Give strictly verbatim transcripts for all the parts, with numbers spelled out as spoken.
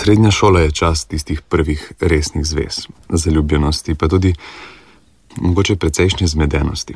Srednja šola je čas tistih prvih resnih zvez, zaljubljenosti, pa tudi mogoče precejšnje zmedenosti.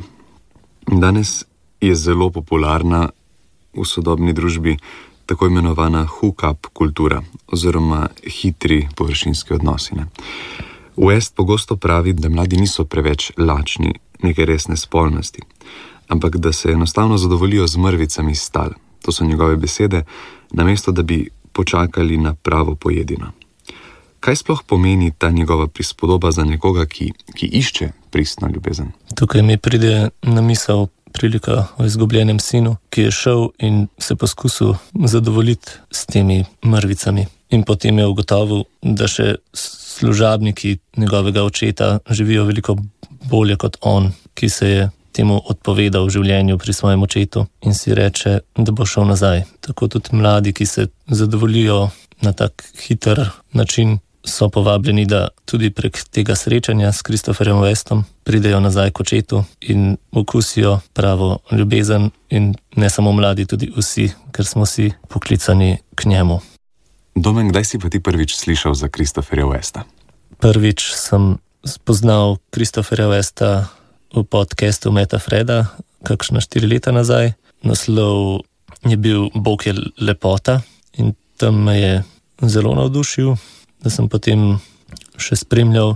Danes je zelo popularna v sodobni družbi tako imenovana hook-up kultura oziroma hitri površinski odnosi. Ne? West pogosto pravi, da mladi niso preveč lačni neke resne spolnosti, ampak da se enostavno zadovoljijo z mrvicami iz tal. To so njegove besede, namesto da bi počakali na pravo pojedino. Kaj sploh pomeni ta njegova prispodoba za nekoga, ki, ki išče pristno ljubezen? Tukaj mi pride na misel prilika o izgubljenem sinu, ki je šel in se poskusil zadovoljiti s temi mrvicami. In potem je ugotovil, da še služabniki njegovega očeta živijo veliko bolje kot on, ki se je temu odpovedal v življenju pri svojem očetu in si reče, da bo šel nazaj. Tako tudi mladi, ki se zadovoljijo na tak hiter način, so povabljeni, da tudi prek tega srečanja s Christopherjem Westom pridejo nazaj k očetu in okusijo pravo ljubezen, in ne samo mladi, tudi vsi, ker smo si poklicani k njemu. Domen, kdaj si pa ti prvič slišal za Christopherja Westa? Prvič sem spoznal Christopherja Westa v podcastu Meta Freda, kakšna štiri leta nazaj. Naslov je bil Bog je lepota in tam me je zelo navdušil, da sem potem še spremljal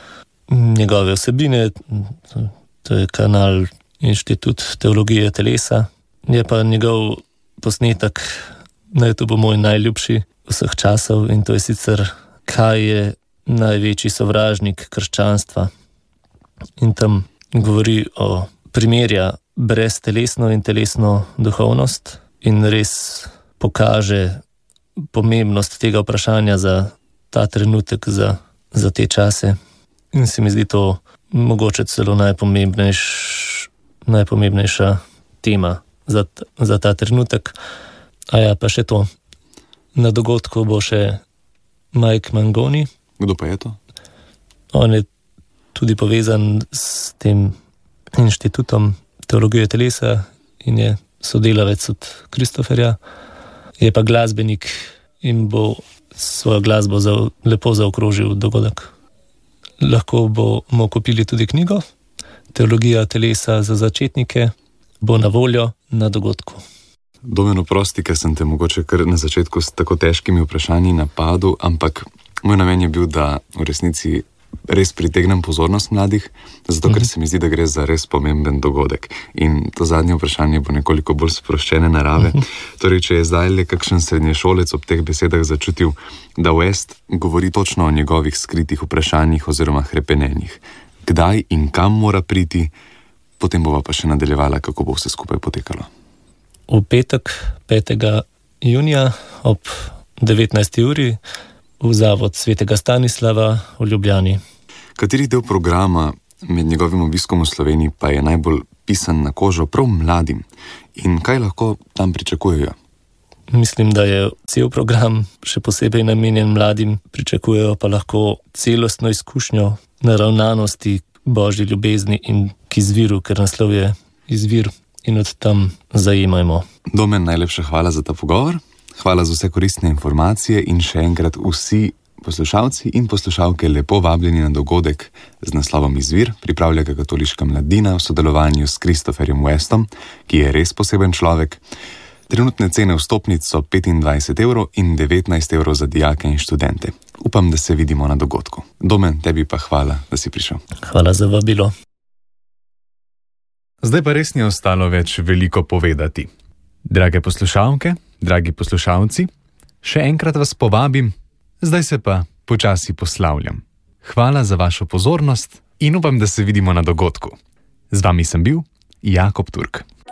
njegove vsebine. To je kanal Inštitut teologije telesa. Je pa njegov posnetek na YouTubeu moj najljubši vseh časov, in to je sicer, kaj je največji sovražnik krščanstva. In tam govori o primerja breztelesno in telesno duhovnost in res pokaže pomembnost tega vprašanja za ta trenutek, za, za te čase. In se mi zdi to mogoče celo najpomembnejš, najpomembnejša tema za, za ta trenutek. A ja, pa še to. Na dogodku bo še Mike Mangoni. Kdo pa je to? On je tudi povezan s tem inštitutom teologije telesa in je sodelavec od Christopherja. Je pa glasbenik in bo svojo glasbo za, lepo zaokrožil dogodek. Lahko bomo kupili tudi knjigo Teologija telesa za začetnike, bo na voljo na dogodku. Domen, oprosti, ker sem te mogoče kar na začetku s tako težkimi vprašanji napadel, ampak moj namen je bil, da v resnici res pritegnem pozornost mladih, zato ker se mi zdi, da gre za res pomemben dogodek. In to zadnje vprašanje bo nekoliko bolj sproščene narave. Torej, če je zdaj le kakšen srednješolec ob teh besedah začutil, da West govori točno o njegovih skritih vprašanjih oziroma hrepenenjih, kdaj in kam mora priti, potem bova pa še nadaljevala, kako bo vse skupaj potekalo. V petek, petega junija ob devetnajsti uri v Zavod svetega Stanislava v Ljubljani. Kateri del programa med njegovim obiskom v Sloveniji pa je najbolj pisan na kožo prav mladim in kaj lahko tam pričakujejo? Mislim, da je cel program še posebej namenjen mladim, pričakujejo pa lahko celostno izkušnjo naravnanosti Božji ljubezni in k izviru, ker naslov je izvir, in od tam zajemajmo. Domen, najlepša hvala za ta pogovor. Hvala za vse koristne informacije in še enkrat vsi poslušalci in poslušalke lepo vabljeni na dogodek z naslovom Izvir, pripravlja ga Katoliška mladina v sodelovanju s Christopherjem Westom, ki je res poseben človek. Trenutne cene vstopnic so petindvajset evrov in devetnajst evrov za dijake in študente. Upam, da se vidimo na dogodku. Domen, tebi pa hvala, da si prišel. Hvala za vabilo. Zdaj pa res ni ostalo več veliko povedati. Drage poslušalke, dragi poslušalci, še enkrat vas povabim, zdaj se pa počasi poslavljam. Hvala za vašo pozornost in upam, da se vidimo na dogodku. Z vami sem bil Jakob Turk.